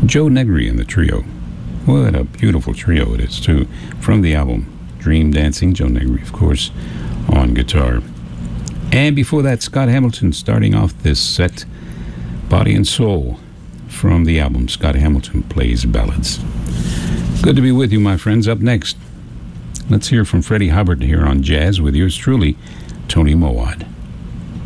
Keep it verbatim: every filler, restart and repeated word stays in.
Joe Negri and the trio. What a beautiful trio it is, too. From the album Dream Dancing, Joe Negri, of course, on guitar. And before that, Scott Hamilton starting off this set, Body and Soul, from the album Scott Hamilton Plays Ballads. Good to be with you, my friends. Up next, let's hear from Freddie Hubbard here on Jazz with yours truly, Tony Mowat.